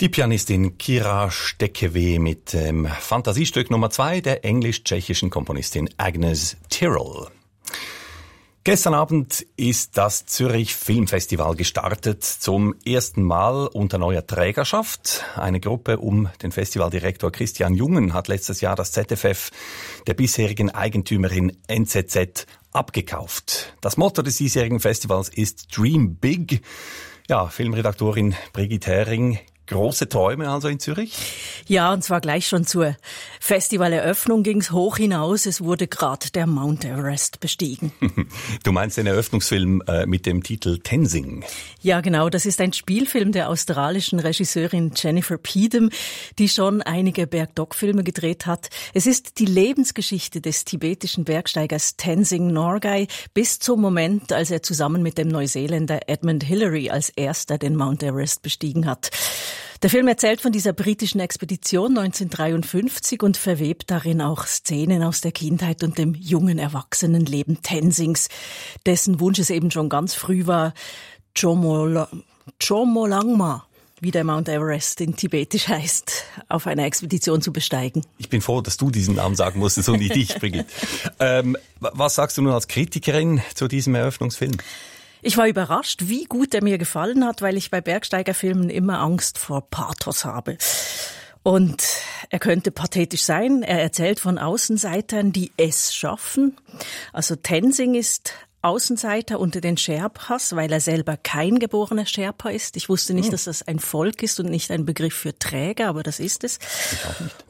Die Pianistin Kira Stekewe mit dem Fantasiestück Nummer 2 der englisch-tschechischen Komponistin Agnes Tirol. Gestern Abend ist das Zürich Filmfestival gestartet, zum ersten Mal unter neuer Trägerschaft. Eine Gruppe um den Festivaldirektor Christian Jungen hat letztes Jahr das ZFF der bisherigen Eigentümerin NZZ abgekauft. Das Motto des diesjährigen Festivals ist Dream Big. Ja, Filmredaktorin Brigitte Hering. Große Träume also in Zürich? Ja, und zwar gleich schon zur Festivaleröffnung ging's hoch hinaus. Es wurde gerade der Mount Everest bestiegen. Du meinst den Eröffnungsfilm mit dem Titel Tenzing? Ja, genau. Das ist ein Spielfilm der australischen Regisseurin Jennifer Peedham, die schon einige Bergdok-Filme gedreht hat. Es ist die Lebensgeschichte des tibetischen Bergsteigers Tenzing Norgay bis zum Moment, als er zusammen mit dem Neuseeländer Edmund Hillary als erster den Mount Everest bestiegen hat. Der Film erzählt von dieser britischen Expedition 1953 und verwebt darin auch Szenen aus der Kindheit und dem jungen Erwachsenenleben Tenzings, dessen Wunsch es eben schon ganz früh war, Chomolungma, wie der Mount Everest in Tibetisch heißt, auf einer Expedition zu besteigen. Ich bin froh, dass du diesen Namen sagen musstest und nicht ich, Brigitte. Was sagst du nun als Kritikerin zu diesem Eröffnungsfilm? Ich war überrascht, wie gut er mir gefallen hat, weil ich bei Bergsteigerfilmen immer Angst vor Pathos habe. Und er könnte pathetisch sein. Er erzählt von Außenseitern, die es schaffen. Also Tenzing ist Außenseiter unter den Sherpas, weil er selber kein geborener Sherpa ist. Ich wusste nicht, dass das ein Volk ist und nicht ein Begriff für Träger, aber das ist es. Ich auch nicht.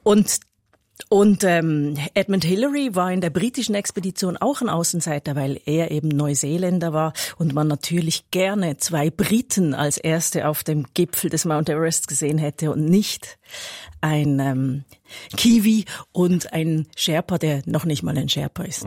Und Edmund Hillary war in der britischen Expedition auch ein Außenseiter, weil er eben Neuseeländer war und man natürlich gerne zwei Briten als Erste auf dem Gipfel des Mount Everest gesehen hätte und nicht ein Kiwi und ein Sherpa, der noch nicht mal ein Sherpa ist.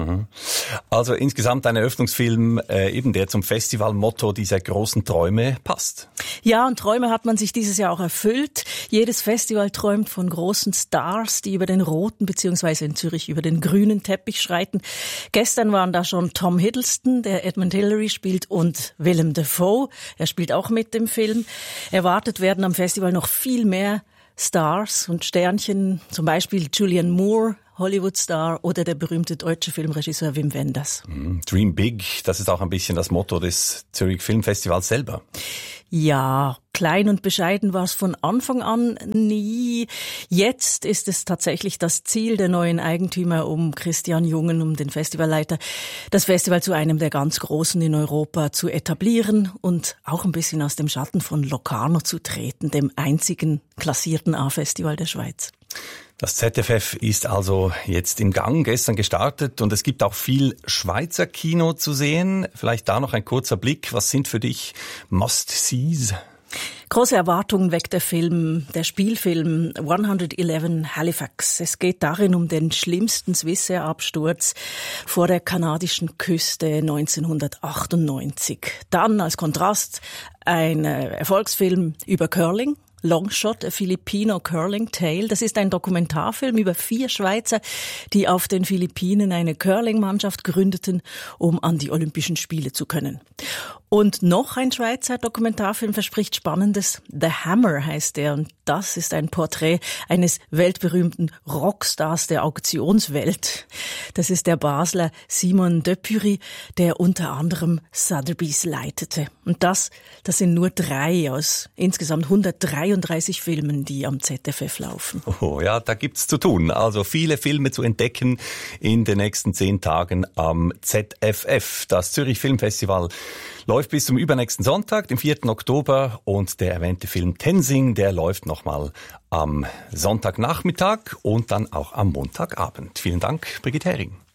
Also insgesamt ein Eröffnungsfilm, eben der zum Festivalmotto dieser großen Träume passt. Ja, und Träume hat man sich dieses Jahr auch erfüllt. Jedes Festival träumt von großen Stars, die über den roten bzw. in Zürich über den grünen Teppich schreiten. Gestern waren da schon Tom Hiddleston, der Edmund Hillary spielt, und Willem Dafoe. Er spielt auch mit im Film. Erwartet werden am Festival noch viel mehr Stars und Sternchen, zum Beispiel Julianne Moore, Hollywood-Star, oder der berühmte deutsche Filmregisseur Wim Wenders. Dream Big, das ist auch ein bisschen das Motto des Zürich Filmfestivals selber. Ja, klein und bescheiden war es von Anfang an nie. Jetzt ist es tatsächlich das Ziel der neuen Eigentümer um Christian Jungen, um den Festivalleiter, das Festival zu einem der ganz Großen in Europa zu etablieren und auch ein bisschen aus dem Schatten von Locarno zu treten, dem einzigen klassierten A-Festival der Schweiz. Das ZFF ist also jetzt im Gang, gestern gestartet, und es gibt auch viel Schweizer Kino zu sehen. Vielleicht da noch ein kurzer Blick. Was sind für dich Must-Sees? Große Erwartungen weckt der Spielfilm 111 Halifax. Es geht darin um den schlimmsten Swissair-Absturz vor der kanadischen Küste 1998. Dann als Kontrast ein Erfolgsfilm über Curling. Longshot, a Filipino Curling Tale. Das ist ein Dokumentarfilm über 4 Schweizer, die auf den Philippinen eine Curling-Mannschaft gründeten, um an die Olympischen Spiele zu können. Und noch ein Schweizer Dokumentarfilm verspricht Spannendes. The Hammer heißt er, und das ist ein Porträt eines weltberühmten Rockstars der Auktionswelt. Das ist der Basler Simon Depury, der unter anderem Sotheby's leitete. Und das sind nur 3 aus insgesamt 133 Filmen, die am ZFF laufen. Oh ja, da gibt's zu tun. Also viele Filme zu entdecken in den nächsten 10 Tagen am ZFF. Das Zürich Filmfestival läuft bis zum übernächsten Sonntag, dem 4. Oktober, und der erwähnte Film Tenzing, der läuft nochmal am Sonntagnachmittag und dann auch am Montagabend. Vielen Dank, Brigitte Hering.